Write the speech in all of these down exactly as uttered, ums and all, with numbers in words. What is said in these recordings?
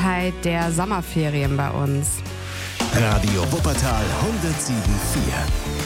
Zeit der Sommerferien bei uns. Radio Wuppertal hundertsieben Komma vier.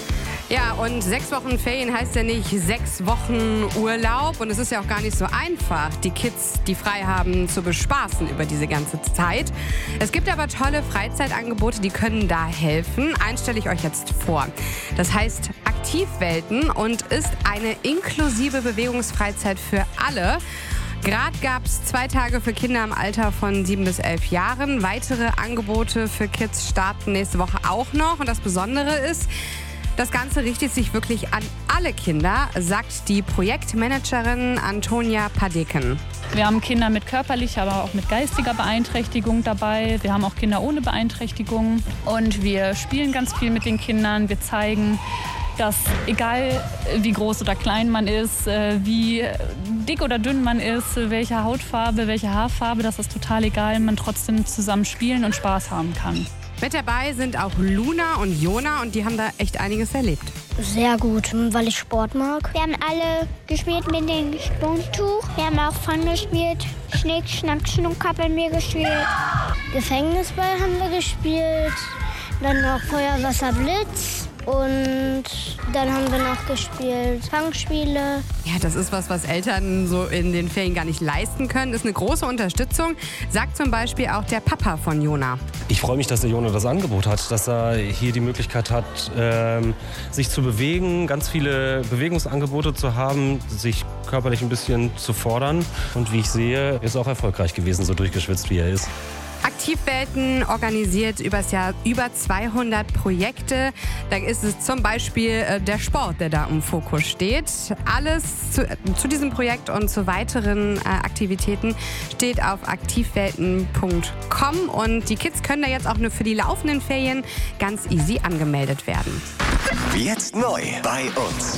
Ja, und sechs Wochen Ferien heißt ja nicht sechs Wochen Urlaub. Und es ist ja auch gar nicht so einfach, die Kids, die frei haben, zu bespaßen über diese ganze Zeit. Es gibt aber tolle Freizeitangebote, die können da helfen. Eins stelle ich euch jetzt vor. Das heißt Aktivwelten und ist eine inklusive Bewegungsfreizeit für alle. Gerade gab es zwei Tage für Kinder im Alter von sieben bis elf Jahren. Weitere Angebote für Kids starten nächste Woche auch noch. Und das Besondere ist, das Ganze richtet sich wirklich an alle Kinder, sagt die Projektmanagerin Antonia Padeken. Wir haben Kinder mit körperlicher, aber auch mit geistiger Beeinträchtigung dabei. Wir haben auch Kinder ohne Beeinträchtigung. Und wir spielen ganz viel mit den Kindern. Wir zeigen, dass egal wie groß oder klein man ist, wie dick oder dünn man ist, welche Hautfarbe, welche Haarfarbe, das ist total egal, man trotzdem zusammen spielen und Spaß haben kann. Mit dabei sind auch Luna und Jona und die haben da echt einiges erlebt. Sehr gut, weil ich Sport mag. Wir haben alle gespielt mit dem Sprungtuch. Wir haben auch Fun gespielt. Schnick, Schnack, Schnuck haben wir gespielt. Gefängnisball haben wir gespielt. Dann noch Feuer, Wasser, Blitz. Und dann haben wir noch gespielt Fangspiele. Ja, das ist was, was Eltern so in den Ferien gar nicht leisten können. Das ist eine große Unterstützung, sagt zum Beispiel auch der Papa von Jona. Ich freue mich, dass der Jona das Angebot hat, dass er hier die Möglichkeit hat, ähm, sich zu bewegen, ganz viele Bewegungsangebote zu haben, sich körperlich ein bisschen zu fordern. Und wie ich sehe, ist auch erfolgreich gewesen, so durchgeschwitzt wie er ist. Aktivwelten organisiert übers Jahr über zweihundert Projekte. Da ist es zum Beispiel äh, der Sport, der da im Fokus steht. Alles zu, äh, zu diesem Projekt und zu weiteren äh, Aktivitäten steht auf aktivwelten punkt com. Und die Kids können da jetzt auch nur für die laufenden Ferien ganz easy angemeldet werden. Jetzt neu bei uns.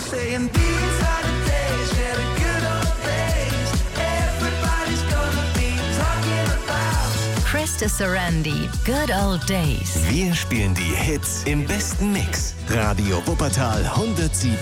Krista Sarandi, Good Old Days. Wir spielen die Hits im besten Mix. Radio Wuppertal hundertsieben.